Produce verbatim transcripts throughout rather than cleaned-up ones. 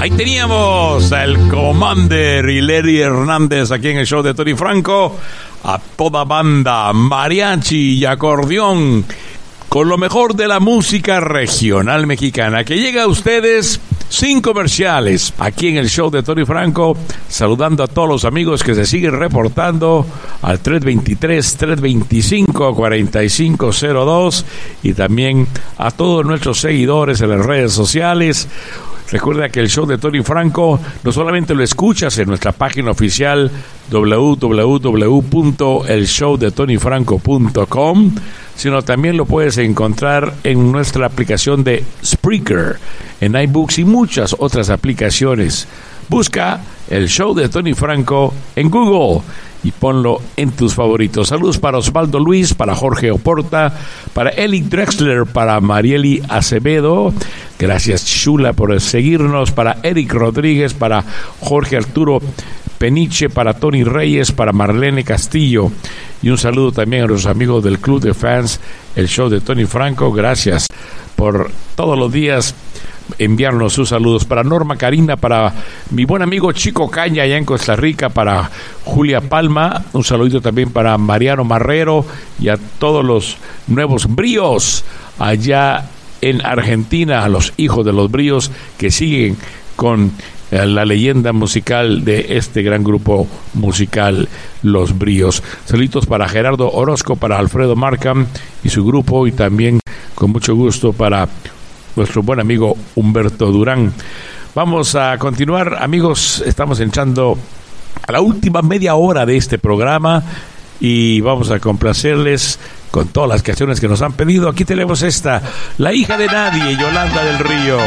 Ahí teníamos al Commander y Larry Hernández aquí en el show de Tony Franco. A toda banda, mariachi y acordeón, con lo mejor de la música regional mexicana, que llega a ustedes sin comerciales, aquí en el show de Tony Franco, saludando a todos los amigos que se siguen reportando al tres dos tres, tres dos cinco, cuatro cinco cero dos y también a todos nuestros seguidores en las redes sociales. Recuerda que el show de Tony Franco no solamente lo escuchas en nuestra página oficial doble u doble u doble u punto el show de tony franco punto com, sino también lo puedes encontrar en nuestra aplicación de Spreaker, en iBooks y muchas otras aplicaciones. Busca el show de Tony Franco en Google y ponlo en tus favoritos. Saludos para Osvaldo Luis, para Jorge Oporta, para Eli Drexler, para Marieli Acevedo. Gracias, Chula, por seguirnos. Para Eric Rodríguez, para Jorge Arturo Peniche, para Tony Reyes, para Marlene Castillo. Y un saludo también a los amigos del Club de Fans, el show de Tony Franco. Gracias por todos los días enviarnos sus saludos. Para Norma Karina, para mi buen amigo Chico Caña allá en Costa Rica, para Julia Palma, un saludito también para Mariano Marrero y a todos los nuevos bríos allá en Argentina, a los hijos de los bríos que siguen con la leyenda musical de este gran grupo musical, Los Bríos. Saluditos para Gerardo Orozco, para Alfredo Markham y su grupo, y también con mucho gusto para nuestro buen amigo Humberto Durán. Vamos a continuar, amigos. Estamos entrando a la última media hora de este programa y vamos a complacerles con todas las canciones que nos han pedido. Aquí tenemos esta, La hija de nadie, Yolanda del Río.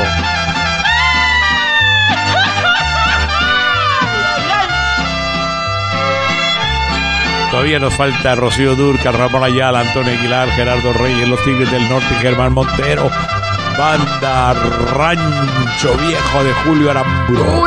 Todavía nos falta Rocío Dúrcal, Ramón Ayala, Antonio Aguilar, Gerardo Reyes, Los Tigres del Norte, Germán Montero, Banda Rancho Viejo de Julio Aramburo.